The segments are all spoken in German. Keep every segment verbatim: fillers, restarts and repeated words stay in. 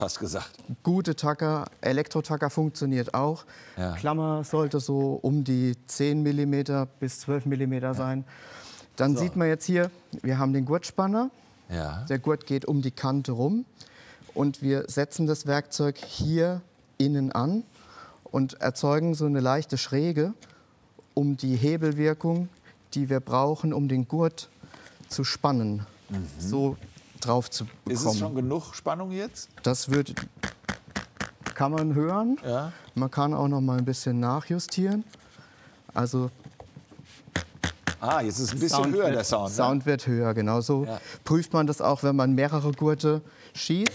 fast gesagt. Gute Tacker, Elektro-Tacker funktioniert auch. Ja. Klammer sollte so um die zehn Millimeter bis zwölf Millimeter ja. sein. Dann so. sieht man jetzt hier, wir haben den Gurtspanner. Ja. Der Gurt geht um die Kante rum. Und wir setzen das Werkzeug hier innen an und erzeugen so eine leichte Schräge, um die Hebelwirkung, die wir brauchen, um den Gurt zu spannen, mhm. so drauf zu bekommen. Ist es schon genug Spannung jetzt? Das wird, kann man hören. Ja. Man kann auch noch mal ein bisschen nachjustieren. Also ah, jetzt ist es ein bisschen Sound höher wird, der Sound. Ne? Sound wird höher, genau so. Ja. Prüft man das auch, wenn man mehrere Gurte schießt.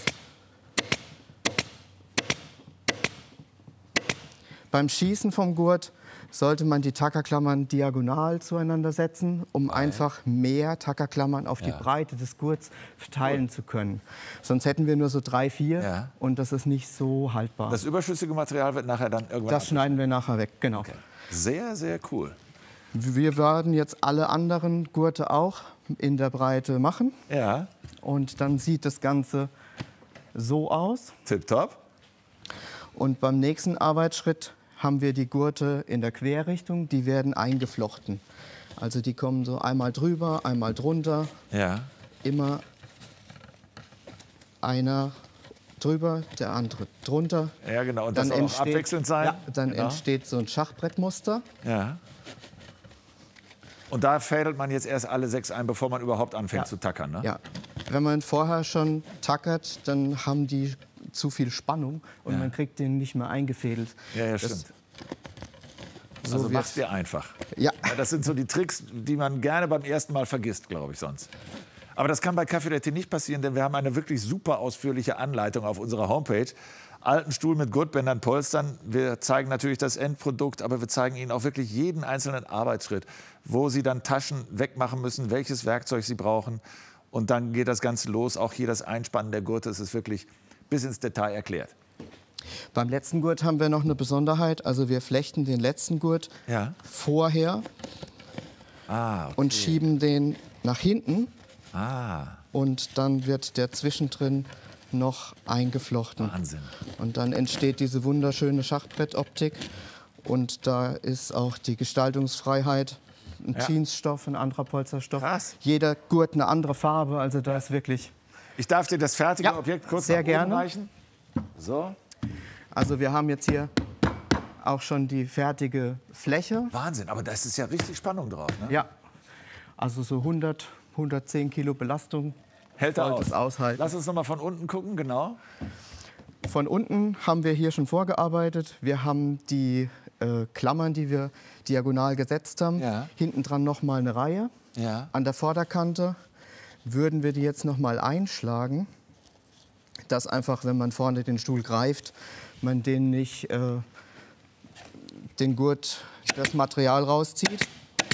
Beim Schießen vom Gurt sollte man die Tackerklammern diagonal zueinander setzen, um Nein. einfach mehr Tackerklammern auf ja. die Breite des Gurts verteilen cool. zu können. Sonst hätten wir nur so drei, vier ja. und das ist nicht so haltbar. Das überschüssige Material wird nachher dann irgendwann... Das schneiden wir nachher weg, genau. Okay. Sehr, sehr cool. Wir werden jetzt alle anderen Gurte auch in der Breite machen. Ja. Und dann sieht das Ganze so aus. Tipptopp. Und beim nächsten Arbeitsschritt haben wir die Gurte in der Querrichtung, die werden eingeflochten. Also die kommen so einmal drüber, einmal drunter. Ja. Immer einer drüber, der andere drunter. Ja, genau. Und dann das soll entsteht, auch abwechselnd sein? Ja, dann genau. entsteht so ein Schachbrettmuster. Ja. Und da fädelt man jetzt erst alle sechs ein, bevor man überhaupt anfängt ja. zu tackern, ne? Ja. Wenn man vorher schon tackert, dann haben die zu viel Spannung und ja. man kriegt den nicht mehr eingefädelt. Ja, ja, das, stimmt. so also mach's dir einfach. Ja. ja. Das sind so die Tricks, die man gerne beim ersten Mal vergisst, glaube ich, sonst. Aber das kann bei Café Latte nicht passieren, denn wir haben eine wirklich super ausführliche Anleitung auf unserer Homepage. Alten Stuhl mit Gurtbändern, Polstern. Wir zeigen natürlich das Endprodukt, aber wir zeigen Ihnen auch wirklich jeden einzelnen Arbeitsschritt, wo Sie dann Taschen wegmachen müssen, welches Werkzeug Sie brauchen. Und dann geht das Ganze los. Auch hier das Einspannen der Gurte, das ist wirklich bis ins Detail erklärt. Beim letzten Gurt haben wir noch eine Besonderheit. Also wir flechten den letzten Gurt ja. vorher ah, okay. und schieben den nach hinten. Ah. Und dann wird der zwischendrin noch eingeflochten. Wahnsinn. Und dann entsteht diese wunderschöne Schachbrettoptik. Und da ist auch die Gestaltungsfreiheit. Ein ja. Jeansstoff, ein anderer Polsterstoff. Krass. Jeder Gurt eine andere Farbe. Also da ist wirklich... Ich darf dir das fertige ja, Objekt kurz sehr nach oben gerne. reichen. So. Also wir haben jetzt hier auch schon die fertige Fläche. Wahnsinn, aber da ist ja richtig Spannung drauf. Ne? Ja, also so hundert, hundertzehn Kilo Belastung. Hält er aus. Aushalten. Lass uns noch mal von unten gucken, genau. Von unten haben wir hier schon vorgearbeitet. Wir haben die äh, Klammern, die wir diagonal gesetzt haben. Ja. Hinten dran noch mal eine Reihe. Ja. An der Vorderkante würden wir die jetzt noch mal einschlagen, dass einfach, wenn man vorne den Stuhl greift, man den nicht äh, den Gurt, das Material rauszieht.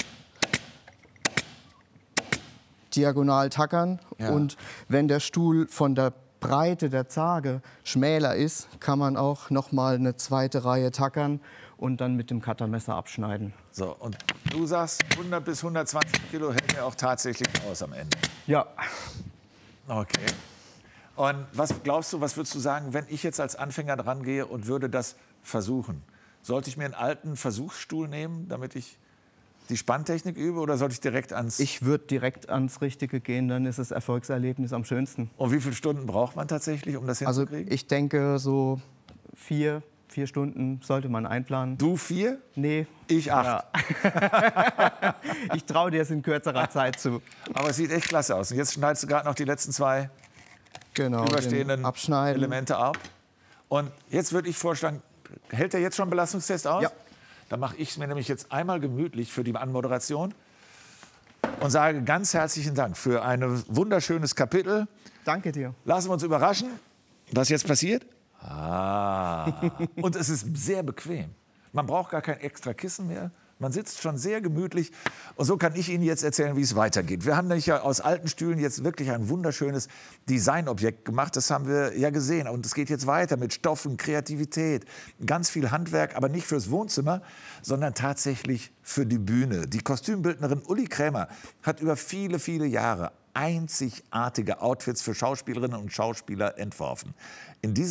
Diagonal tackern. Ja. Und wenn der Stuhl von der Breite der Zarge schmäler ist, kann man auch noch mal eine zweite Reihe tackern und dann mit dem Cuttermesser abschneiden. So, und du sagst, hundert bis hundertzwanzig Kilo hält mir auch tatsächlich aus am Ende. Ja. Okay. Und was glaubst du, was würdest du sagen, wenn ich jetzt als Anfänger dran gehe und würde das versuchen? Sollte ich mir einen alten Versuchsstuhl nehmen, damit ich die Spanntechnik übe, oder sollte ich direkt ans... Ich würde direkt ans Richtige gehen, dann ist das Erfolgserlebnis am schönsten. Und wie viele Stunden braucht man tatsächlich, um das hinzukriegen? Also ich denke, so vier, vier Stunden sollte man einplanen. Du vier? Nee. Ich acht. Ja. Ich traue dir es in kürzerer Zeit zu. Aber es sieht echt klasse aus. Und jetzt schneidest du gerade noch die letzten zwei genau, überstehenden abschneiden. Elemente ab. Und jetzt würde ich vorschlagen, hält der jetzt schon einen Belastungstest aus? Ja. Dann mache ich es mir nämlich jetzt einmal gemütlich für die Anmoderation und sage ganz herzlichen Dank für ein wunderschönes Kapitel. Danke dir. Lassen wir uns überraschen, was jetzt passiert. Ah. Und es ist sehr bequem. Man braucht gar kein extra Kissen mehr. Man sitzt schon sehr gemütlich. Und so kann ich Ihnen jetzt erzählen, wie es weitergeht. Wir haben nämlich ja aus alten Stühlen jetzt wirklich ein wunderschönes Designobjekt gemacht. Das haben wir ja gesehen. Und es geht jetzt weiter mit Stoffen, Kreativität, ganz viel Handwerk, aber nicht fürs Wohnzimmer, sondern tatsächlich für die Bühne. Die Kostümbildnerin Uli Krämer hat über viele, viele Jahre einzigartige Outfits für Schauspielerinnen und Schauspieler entworfen. In diesem